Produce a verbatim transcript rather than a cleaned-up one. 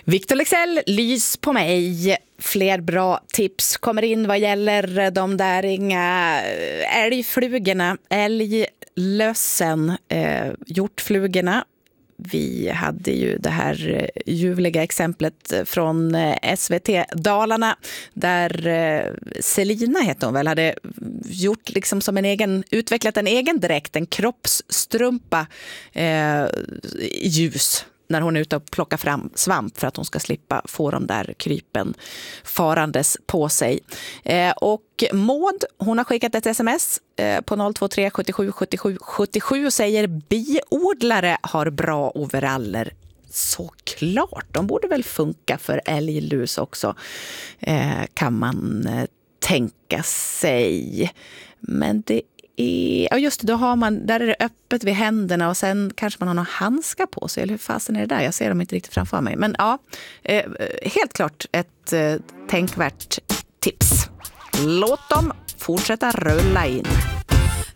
Victor Lexell, lys på mig. Fler bra tips kommer in vad gäller de där inga älgflugorna, älglössen, eh, hjortflugorna. Vi hade ju det här ljuvliga exemplet från S V T Dalarna där Selina heter hon väl, hade gjort liksom som en egen, utvecklat en egen dräkt, en kroppsstrumpa eh, ljus när hon är ute och plockar fram svamp för att hon ska slippa få de där krypen farandes på sig. Eh, och Maud, hon har skickat ett sms eh, på noll två tre sjuttiosju sjuttiosju sjuttiosju och säger biodlare har bra overaller. Såklart, de borde väl funka för älglus också, eh, kan man eh, tänka sig. Men det ja just det, då har man, där är det öppet vid händerna och sen kanske man har några handskar på sig, eller hur fasen är det där? Jag ser dem inte riktigt framför mig. Men ja, eh, helt klart ett eh, tänkvärt tips. Låt dem fortsätta rulla in.